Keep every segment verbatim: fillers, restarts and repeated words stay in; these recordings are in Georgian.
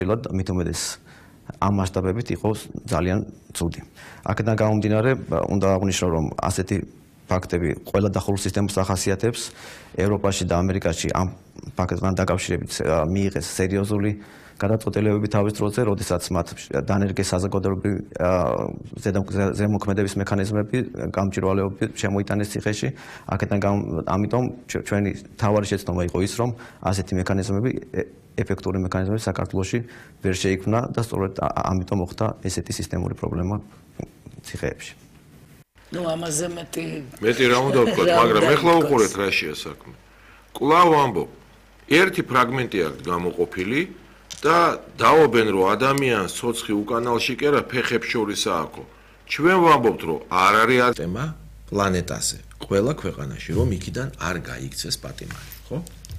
მით უმეტეს ამ მასშტაბებით იყოს ძალიან ცუდი. აქედან გამომდინარე, უნდა აღვნიშნო, რომ ასეთი ფაქტები ყველა დახურულ სისტემას ახასიათებს. ევროპაში და ამერიკაში ამ ფაქტთან დაკავშირებით მიიღეს სერიოზული გადაწყვეტილებები თავის დროზე, როდესაც მათ დანერგეს საზოგადოებრივი ზემოქმედების მექანიზმები, გამჭვირვალეობები შემოიტანეს ციხეში. აქედან ამიტომ ჩვენი თავარი შეცდომა იყო ის, რომ ასეთი მექანიზმები ეფექტური მექანიზმები საქართველოში ვერ შეიქმნა და სწორედ ამიტომ მოხდა ესეთი სისტემური პრობლემა ციხეებში. ნუ ამაზე მეტი მეტი რა უნდა ვთქვა, მაგრამ ეხლა უყურეთ რა შეა საქმე. კვლავ ამბობ, ერთი ფრაგმენტი აქვს გამოყოფილი და დაობენ, რომ ადამიანს ცოცხი უკანალში კი არა ფეხებს შორის ააქო. ჩვენ ვამბობთ, რომ არ არის თემა პლანეტაზე, ყველა ქვეყანაში, რომ იქიდან არ გაიქცეს პატიმარი, ხო?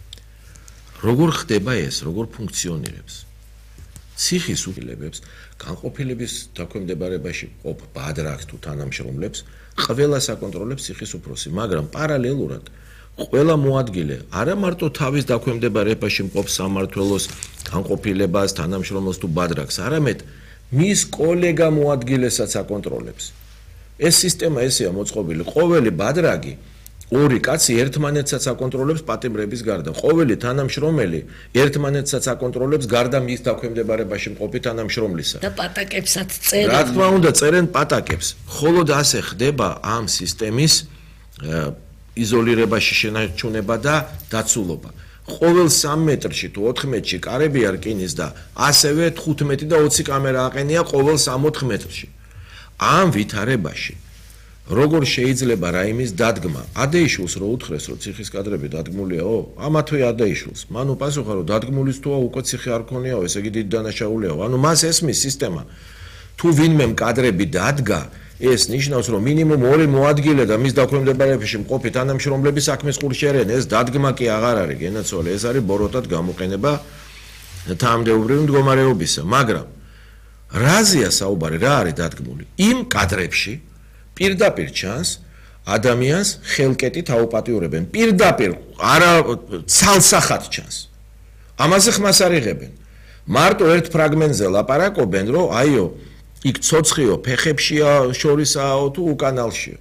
როგორ ხდება ეს, როგორ ფუნქციონირებს? ციხის უფლებებს, განყოფილების დაქვემდებარებაში ყოფ ბადრაკს თუ თანამშრომლებს, ყველა საკონტროლებს ციხის უფროსი, მაგრამ პარალელურად ყველა მოადგილე არა მარტო თავის დაქვემდებარებაში მყოფ სამმართველოს განყოფილებას, თანამშრომლოს თუ ბადრაკს, არამედ მის კოლეგა მოადგილესაც აკონტროლებს. ეს სისტემა ესეა მოწყობილი, ყოველი ბადრაგი ორი კაცი ერთმანეთსაც აკონტროლებს პატიმრების გარდა. ყოველი თანამშრომელი ერთმანეთსაც აკონტროლებს გარდა მის დაქვემდებარებაში მყოფი თანამშრომლისა. და პატაკებსაც წერენ. რა თქმა უნდა, წერენ პატაკებს. მხოლოდ ასე ხდება ამ სისტემის იზოლირებაში შენარჩუნება და დაცულობა. ყოველ სამ მეტრში თუ ოთხ მეტრში კარები არ რკინის და ასევე თხუთმეტი და ოცი კამერა აყენია ყოველ სამ-ოთხ მეტრში. ამ ვითარებაში როგორ შეიძლება რაიმის დადგმა? ადეიშულს რო უთხრეს, რომ ციხის კადრები დადგმულიაო? ამათვე ადეიშულს. მან უპასუხა, რომ დადგმულის თუა უკვე ციხე არ ქონიაო, ესე იგი დიდი დანაშაულიაო. ანუ მას ესმის სისტემა. თუ ვინმე კადრები დადგა, ეს ნიშნავს, რომ მინიმუმ ორი მოადგილე და მის დაქვემდებარებაში მყოფი თანამშრომლები საქმეს ყურშერენ. ეს დადგმა კი აღარ არის, გენაცვალე, ეს არის ბოროტად გამოყენება თანამდებობრივი მდგომარეობისა. მაგრამ რაზეა საუბარი, რა არის დადგმული? იმ კადრებში პირდაპირ ჩანს ადამიანს ხელკეტით აუპატიურებენ. პირდაპირ არა ცალსახად ჩანს. ამაზე ხმას არ იღებენ. მარტო ერთ ფრაგმენტზე ლაპარაკობენ, რომ აიო, იქ ცოცხიო, ფეხებშია შორისაო თუ უკანალშია.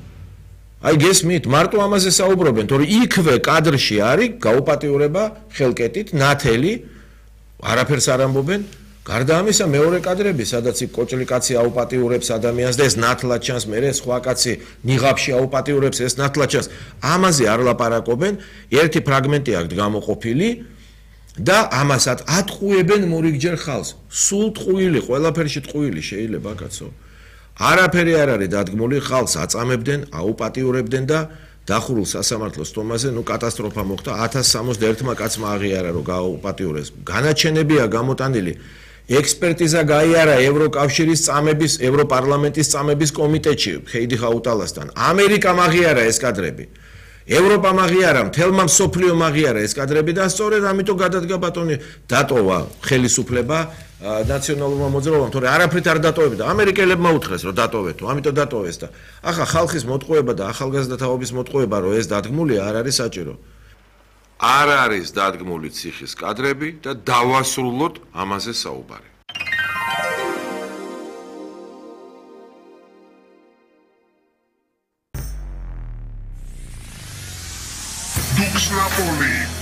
აი გესმით, მარტო ამაზე საუბრობენ, თორე იქვე კადრში არის გაუპატიურება ხელკეტით, ნათელი, არაფერს არ ამბობენ. გარდა ამისა, მეორე კადრები, სადაც იქ კოჭლი კაცი აუპატიურებს ადამიანს და ეს ნათლად ჩანს, მერე სხვა კაცი ნიღაბში აუპატიურებს, ეს ნათლად ჩანს. ამაზე არ ლაპარაკობენ, ერთი ფრაგმენტი აქვს გამოყოფილი და ამასაც ატყუებენ მორიგჯერ ხალს. სულ ტყუილი, ყველაფერში ტყუილი შეიძლება კაცო. არაფერი არ არის დადგმული, ხალს აწამებდნენ, აუპატიურებდნენ და დახურულ სასამართლოს სტომაზე, ნუ კატასტროფა მოხდა, ათას სამოცდაერთმა კაცმა აღიარა, რომ გააუპატიურეს. განაჩენებია გამოტანილი. ექსპერტიზა გაიარა ევროკავშირის წამების, ევროპარლამენტის წამების კომიტეტში ხეიდი ხაუტალასთან. ამერიკამ აღიარა ეს კადრები. ევროპამ აღიარა, მთელმა მსოფლიომ აღიარა ეს კადრები და სწორედ ამიტომ გადადგა ბატონი დატოვა ხელისუფლება ნაციონალურმა მოძრაობამ, თორე არაფრით არ დატოვებდა. ამერიკელებმა უთხრეს, რომ დატოვეთო, ამიტომ დატოვეს და ახლა ხალხის მოტყუება და ახალგაზრდა თაობის მოტყუება, რომ ეს დადგმულია, არ არის საჭირო. არ არის დადგმული ციხის კადრები და დავასრულოთ ამაზე საუბარი. Dux Napoli.